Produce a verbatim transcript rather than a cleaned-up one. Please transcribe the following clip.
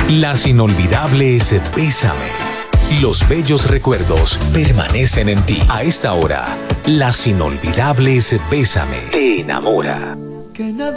Las inolvidables Bésame. Los bellos recuerdos permanecen en ti. A esta hora, Las inolvidables Bésame te enamora. Que nada